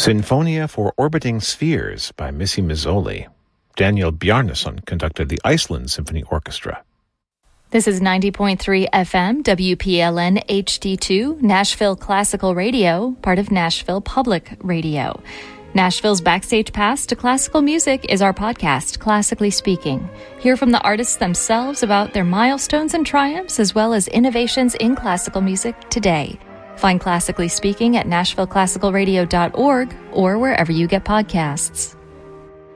Sinfonia for Orbiting Spheres by Missy Mazzoli. Daniel Bjarnason conducted the Iceland Symphony Orchestra. This is 90.3 FM, WPLN HD2, Nashville Classical Radio, part of Nashville Public Radio. Nashville's Backstage Pass to Classical Music is our podcast, Classically Speaking. Hear from the artists themselves about their milestones and triumphs, as well as innovations in classical music today. Find Classically Speaking at NashvilleClassicalRadio.org or wherever you get podcasts.